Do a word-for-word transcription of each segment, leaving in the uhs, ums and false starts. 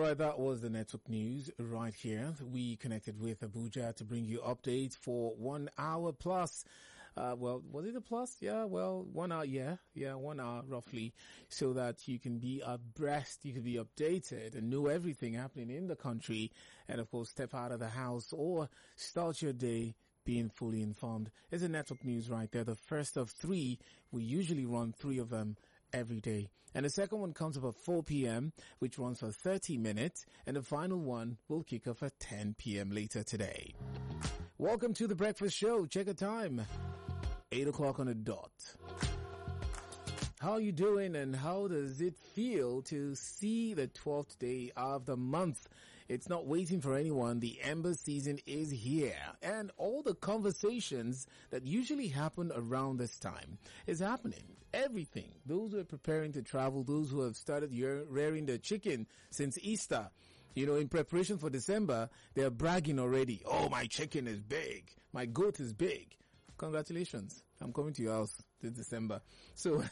All right, that was the network news right here. We connected with Abuja to bring you updates for one hour plus. Uh, well, was it a plus? Yeah, well, one hour, yeah, yeah, one hour roughly, so that you can be abreast, you can be updated and know everything happening in the country, and of course step out of the house or start your day being fully informed. It's a network news right there. The first of three, we usually run three of them every day. And the second one comes up at four p.m., which runs for thirty minutes. And the final one will kick off at ten p.m. later today. Welcome to The Breakfast Show. Check the time. eight o'clock on the dot. How are you doing, and how does it feel to see the twelfth day of the month? It's not waiting for anyone. The Ember season is here, and all the conversations that usually happen around this time is happening. Everything. Those who are preparing to travel, those who have started rearing their chicken since Easter, you know, in preparation for December, they're bragging already. Oh, my chicken is big. My goat is big. Congratulations. I'm coming to your house this December. So,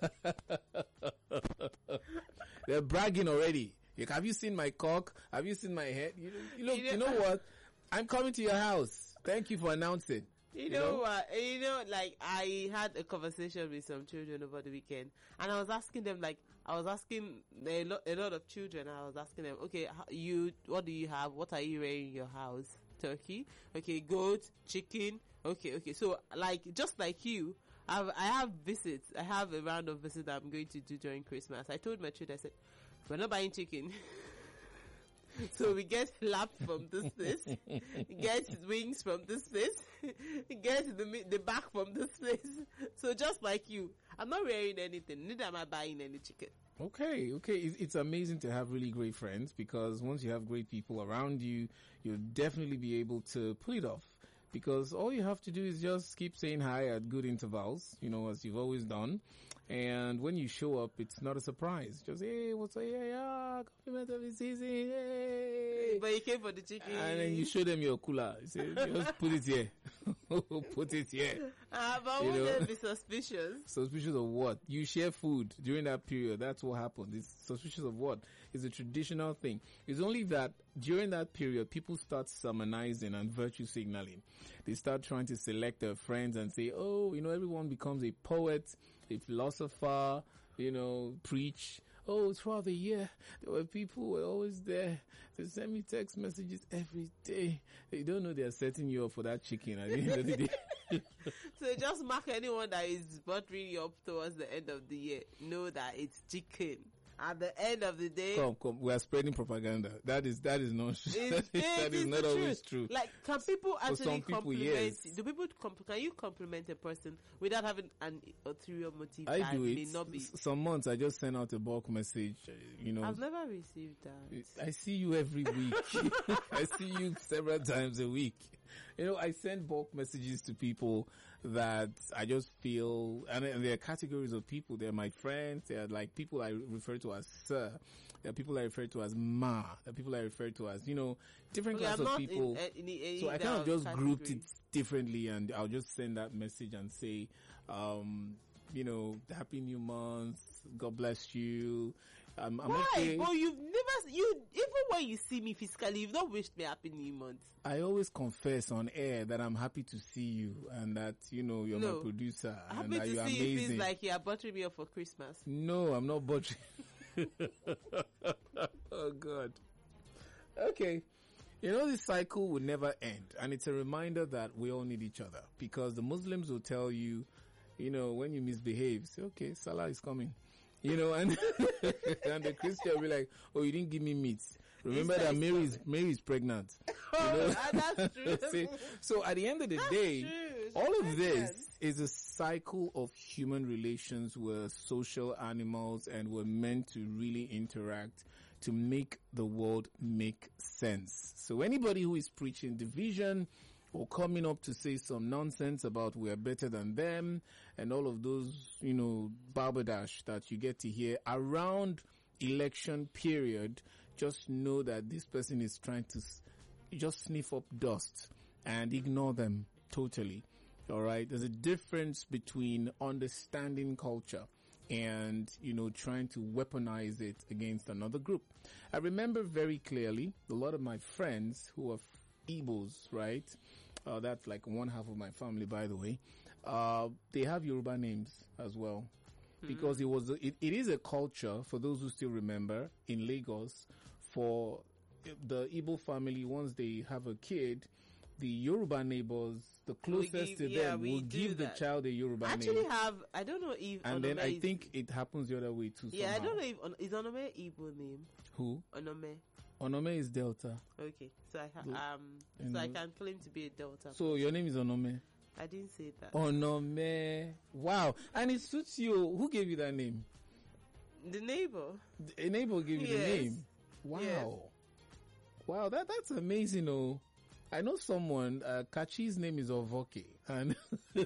they're bragging already. Like, have you seen my cock? Have you seen my head? You, you, know, you know what? I'm coming to your house. Thank you for announcing. You, you know, know what? You know, like, I had a conversation with some children over the weekend, and I was asking them, like, I was asking a lot, a lot of children, I was asking them, okay, you, what do you have? What are you rearing in your house? Turkey, okay, goat, chicken, okay, okay. So, like, just like you, I've, I have visits. I have a round of visits that I'm going to do during Christmas. I told my children, I said, we're not buying chicken. So we get flap from this place, get wings from this place, get the the back from this place. So just like you, I'm not wearing anything, neither am I buying any chicken. Okay, okay. It's amazing to have really great friends, because once you have great people around you, you'll definitely be able to pull it off. Because all you have to do is just keep saying hi at good intervals, you know, as you've always done. And when you show up, it's not a surprise. Just, hey, what's up? Yeah, yeah, compliment of the season, hey. But you came for the chicken. And then you show them your cooler. You say, just put it here. Put it here. Uh, but wouldn't they be suspicious? Suspicious of what? You share food during that period. That's what happened. It's suspicious of what? It's a traditional thing. It's only that during that period, people start sermonizing and virtue signaling. They start trying to select their friends and say, oh, you know, everyone becomes a poet, a philosopher, you know, preach. Oh, throughout the year, there were people who were always there to send me text messages every day. They don't know they're setting you up for that chicken at the end of the day. So just mark anyone that is buttering you up towards the end of the year. Know that it's chicken. At the end of the day, come, come. We are spreading propaganda. That is that is not that is, that is not always true. Like, can people actually For some people, compliment? yes. Do people comp- can you compliment a person without having an ulterior motive? I that do may it. Not be? Some months I just send out a bulk message. You know, I've never received that. I see you every week. I see you several times a week. You know, I send bulk messages to people that I just feel, and, and there are categories of people. They're my friends. They're like people I refer to as sir. There are people I refer to as ma. There are people I refer to as, you know, different Okay, class I'm of not people. in, in, in, So I kind of just category. grouped it differently, and I'll just send that message and say, um, you know, happy new month. God bless you. Um, I'm Why? okay. But you've never, you, even when you see me physically, you've not wished me happy new month. I always confess on air that I'm happy to see you, and that, you know, you're No. my producer, and Happy that to you're see you amazing. feels like you are buttering me up for Christmas. No, I'm not butchering. Oh God. Okay. You know, this cycle will never end, and it's a reminder that we all need each other, because the Muslims will tell you, you know, when you misbehave, say, okay, Salah is coming. You know, and and the Christian will be like, oh, you didn't give me meat. Remember Easter that is Mary is, Mary is pregnant. You know? Oh, that's true. See, so at the end of the That's day, true. She's all of pregnant. this is a cycle of human relations. We're social animals, and we're meant to really interact to make the world make sense. So anybody who is preaching division or coming up to say some nonsense about we're better than them and all of those, you know, balderdash that you get to hear around election period, just know that this person is trying to s- just sniff up dust and ignore them totally. All right. There's a difference between understanding culture, and, you know, trying to weaponize it against another group. I remember very clearly a lot of my friends who are Igbos, right? Uh, that's like one half of my family, by the way. Uh, they have Yoruba names as well. Because it was, a, it, it is a culture, for those who still remember, in Lagos, for the Igbo family, once they have a kid, the Yoruba neighbors, the closest give, to yeah, them, will give the that. child a Yoruba I actually name. have, I don't know if And Onome then I is, think it happens the other way too. yeah, somehow. I don't know if, on, is Onome Igbo name? Who? Onome. Onome is Delta. Okay, so I, ha- The- um, you so I know. can claim to be a Delta. So your name is Onome. I didn't say that. Onome. Wow. And it suits you. Who gave you that name? The neighbor. A neighbor gave you the Yes. name. Wow. Yes. Wow, that that's amazing. Oh, I know someone. Uh, Kachi's name is Ovoke, and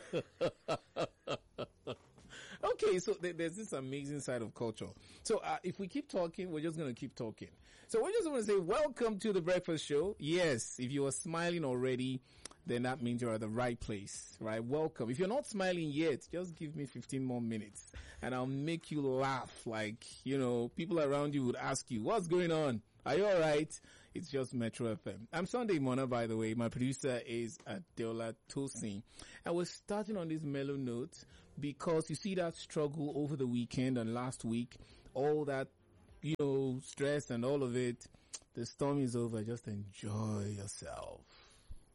okay, so th- there's this amazing side of culture. So uh, if we keep talking, we're just gonna keep talking. So we just want to say welcome to the breakfast show. Yes, if you are smiling already, then that means you're at the right place, right? Welcome. If you're not smiling yet, just give me fifteen more minutes and I'll make you laugh. Like, you know, people around you would ask you, what's going on? Are you all right? It's just Metro F M. I'm Sunday Mona, by the way. My producer is Adeola Tosin. And we're starting on this mellow note because you see that struggle over the weekend and last week, all that, you know, stress and all of it. The storm is over. Just enjoy yourself.